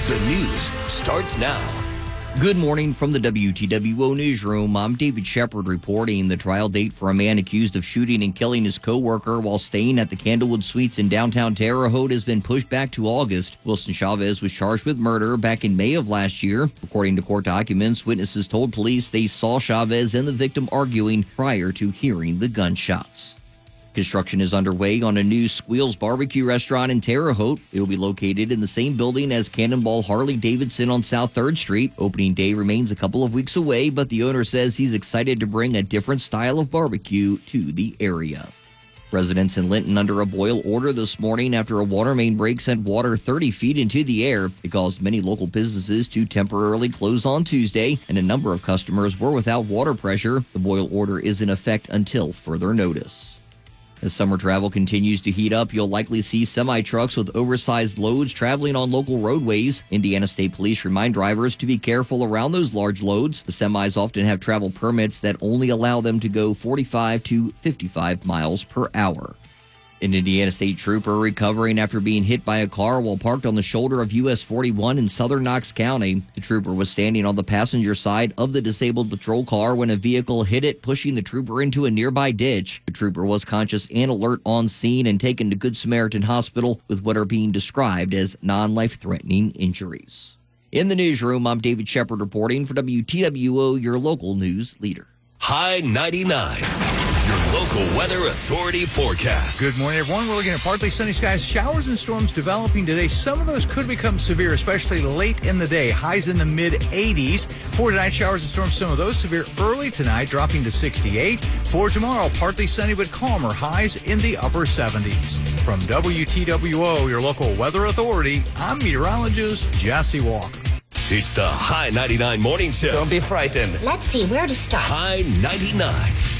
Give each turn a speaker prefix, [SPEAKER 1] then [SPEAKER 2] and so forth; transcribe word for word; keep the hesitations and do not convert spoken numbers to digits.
[SPEAKER 1] The news starts now.
[SPEAKER 2] Good morning from the W T W O Newsroom. I'm David Shepard reporting. The trial date for a man accused of shooting and killing his co-worker while staying at the Candlewood Suites in downtown Terre Haute has been pushed back to August. Wilson Chavez was charged with murder back in May of last year. According to court documents, witnesses told police they saw Chavez and the victim arguing prior to hearing the gunshots. Construction is underway on a new Squeals barbecue restaurant in Terre Haute. It will be located in the same building as Cannonball Harley-Davidson on South third Street. Opening day remains a couple of weeks away, but the owner says he's excited to bring a different style of barbecue to the area. Residents in Linton under a boil order this morning after a water main break sent water thirty feet into the air. It caused many local businesses to temporarily close on Tuesday, and a number of customers were without water pressure. The boil order is in effect until further notice. As summer travel continues to heat up, you'll likely see semi-trucks with oversized loads traveling on local roadways. Indiana State Police remind drivers to be careful around those large loads. The semis often have travel permits that only allow them to go forty-five to fifty-five miles per hour. An Indiana State trooper recovering after being hit by a car while parked on the shoulder of U S forty-one in southern Knox County. The trooper was standing on the passenger side of the disabled patrol car when a vehicle hit it, pushing the trooper into a nearby ditch. The trooper was conscious and alert on scene and taken to Good Samaritan Hospital with what are being described as non-life-threatening injuries. In the newsroom, I'm David Shepard reporting for W T W O, your local news leader.
[SPEAKER 1] High ninety-nine. Your local weather authority forecast.
[SPEAKER 3] Good morning, everyone. We're looking at partly sunny skies, showers and storms developing today. Some of those could become severe, especially late in the day. Highs in the mid eighties. For tonight, showers and storms, some of those severe early tonight, dropping to sixty-eight. For tomorrow, partly sunny but calmer. Highs in the upper seventies. From W T W O, your local weather authority, I'm meteorologist Jesse Walker.
[SPEAKER 1] It's the High ninety-nine Morning Show.
[SPEAKER 4] Don't be frightened.
[SPEAKER 5] Let's see where to start.
[SPEAKER 1] High ninety-nine.